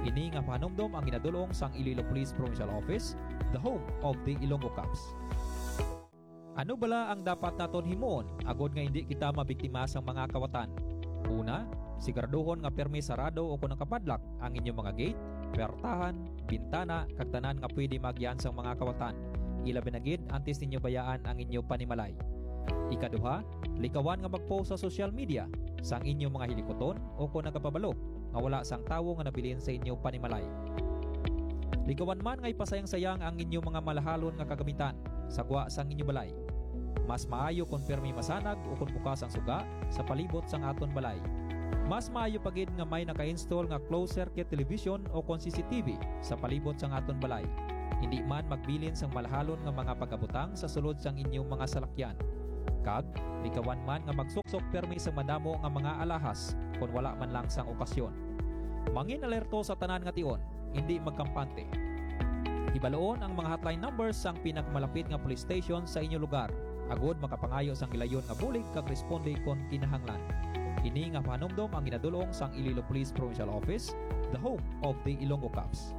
Ini nga pahanumdom ang ginadulong sang Iloilo Police Provincial Office, the home of the Ilonggo Cops. Ano bala ang dapat naton himuon agod nga hindi kita mabiktima sang mga kawatan? Una, siguraduhon nga permi sarado o kung nakapadlak ang inyong mga gate, pertahan, bintana, kag tanan nga pwede magyan sang mga kawatan. Ilabi na gid antes ninyo bayaan ang inyong panimalay. Ikaduha, likawan nga mag-post sa social media sang inyong mga hilikoton o kung nagapabalo nga wala sang tawo nga nabilin sa inyong panimalay. Likawan man nga ipasayang-sayang ang inyong mga malahalon nga kagamitan sagwa sang inyong balay. Mas maayo kung permi masanag o kung bukas ang suga sa palibot sang aton balay. Mas maayo pagid nga may naka-install nga closed circuit television o kung CCTV sa palibot sang aton balay. Hindi man magbilin sang malahalon nga mga pagabutang sa sulod sang inyong mga salakyan. Kag, likawan man nga magsuksok permi sang madamo nga mga alahas kung wala man lang sang okasyon. Mangin alerto sa tanan nga tion, hindi magkampante. Ibaloon ang mga hotline numbers sang pinakamalapit nga police station sa inyong lugar. Agod makapangayo sang gilayon nga bulig kag responde kon kinahanglan. Ini nga pahanumdom ang ginadulong sang Iloilo Police Provincial Office, the home of the Ilonggo Cops.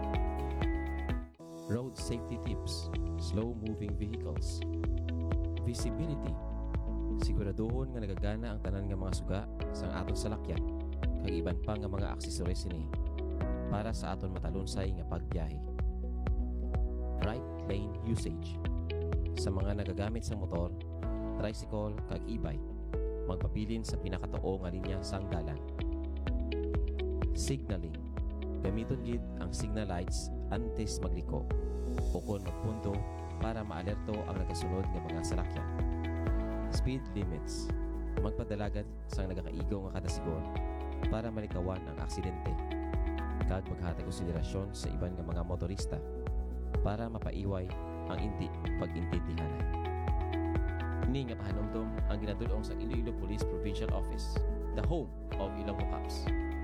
Road safety tips, slow-moving vehicles. Visibility. Siguraduhon nga nagagana ang tanan nga mga suga sang aton salakyan kag iban pa nga mga aksesoris ini para sa aton matalunsay nga pagbiyahe. Right lane usage. Sa mga nagagamit sa motor, tricycle kag e-bike, magpabilin sa pinakatuo nga linya sang dalan. Signaling. Gamiton gid ang signal lights antes magliko o kon magpunto para maalerto ang nagasunod nga mga salakyan. Speed limits. Magpadalagan sang nagakaigo nga kada sigon para malikawan ang aksidente. Kag maghatag konsiderasyon sa iban nga mga motorista para mapaiway ang hindi pag-intindihanan. Ini nga pahanumdom ang ginadulong sa Iloilo Police Provincial Office, the home of Ilonggo Cops.